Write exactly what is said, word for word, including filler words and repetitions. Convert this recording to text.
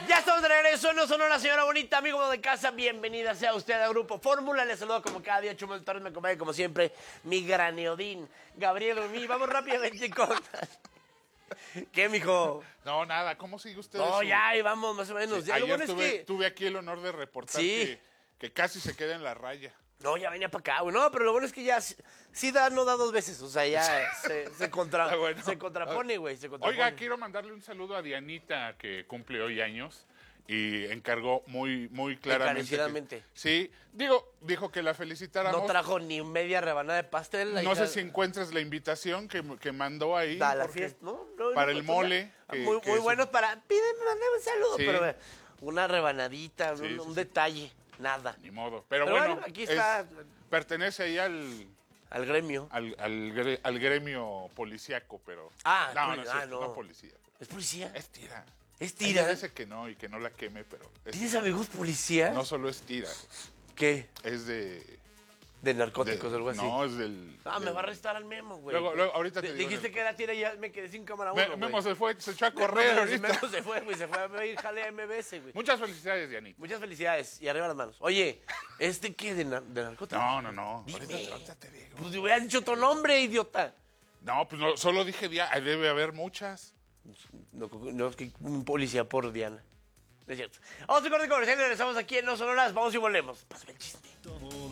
Ya estamos de regreso, no son una señora bonita, amigo de casa, bienvenida sea usted al Grupo Fórmula, les saludo como cada día, Chumel Torres, me acompaña como siempre, mi graneodín, Gabriel Umí, vamos rápidamente con... ¿Qué, mijo? No, nada, ¿cómo sigue usted? No, su... ya, ahí vamos, más o menos. Sí, Ya, lo ayer bueno tuve, es que... tuve aquí el honor de reportar Sí. que, que casi se queda en la raya. No, ya venía para acá, güey. No, pero lo bueno es que ya sí, sí da, no da dos veces. O sea, ya se, se, contra, Ah, bueno. se contrapone, güey. Se contrapone. Oiga, quiero mandarle un saludo a Dianita, que cumple hoy años, y encargó muy, muy claramente. Encarecidamente. que- sí, digo, dijo que la felicitáramos. No trajo ni media rebanada de pastel. la No hija- sé si encuentres la invitación que, que mandó ahí. Da la porque- fiesta, ¿no? No, para no, el pues, mole. una- que- muy que muy es buenos un- para... Pídeme, mandame un saludo, Sí. pero eh, una rebanadita, Sí, un, sí, un sí. detalle, nada. Ni modo. Pero, Pero bueno, bueno, aquí es- está. pertenece ahí al, Al gremio. al, al, gre- al gremio policíaco, pero... Ah, no, poli- no, es ah, cierto, no. no policía. ¿Es policía? Es tira. ¿Es tira? Ella dice que no y que no la queme, pero... es- ¿Tienes amigos policía? no solo es tira, ¿Qué? es de... De narcóticos o de- algo así. No, es del... Ah, me del- va a arrestar al Memo, güey. Luego- luego, ahorita te D- digo Dijiste en el- que era tira y ya me quedé sin cámara Me- uno, güey. Memo se fue, se echó a Memo correr se- ahorita. Memo se fue, güey, se fue a ir jale a M B S, güey. Muchas felicidades, Dianita. Muchas felicidades y arriba las manos. Oye, ¿este qué? ¿De, nar- de narcóticos? No, no, no. Dime. Ahorita, ahorita te digo. Pues te hubieras dicho otro nombre, idiota. No, pues no, solo dije Dia, debe haber muchas. No, no, es que un policía por Diana. No es cierto. Vamos a corte comercial y regresamos aquí en No Sonoras. Vamos y volvemos. Pásame el chisme.